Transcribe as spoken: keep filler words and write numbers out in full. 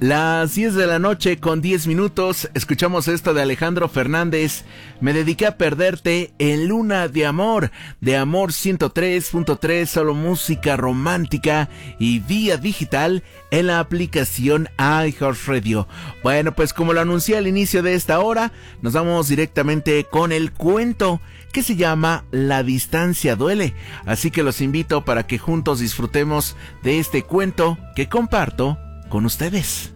Las diez de la noche con diez minutos, escuchamos esto de Alejandro Fernández. Me dediqué a perderte en Luna de Amor, de Amor ciento tres punto tres, solo música romántica y vía digital en la aplicación iHeartRadio. Bueno, pues como lo anuncié al inicio de esta hora, nos vamos directamente con el cuento que se llama La distancia duele. Así que los invito para que juntos disfrutemos de este cuento que comparto con ustedes.